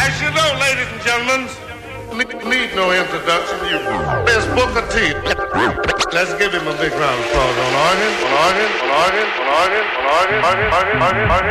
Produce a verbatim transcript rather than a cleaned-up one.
As you know, ladies and gentlemen, need, need no introduction. You, there's Booker T. Let's give him a big round of applause on organ, on organ, on organ, on organ, on organ, on organ, on organ, on organ.